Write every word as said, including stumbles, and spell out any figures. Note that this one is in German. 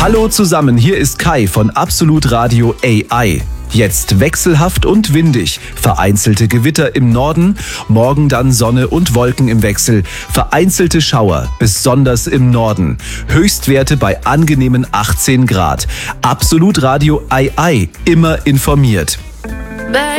Hallo zusammen, hier ist Kai von Absolut Radio A I. Jetzt wechselhaft und windig. Vereinzelte Gewitter im Norden, morgen dann Sonne und Wolken im Wechsel. Vereinzelte Schauer, besonders im Norden. Höchstwerte bei angenehmen achtzehn Grad. Absolut Radio A I, immer informiert.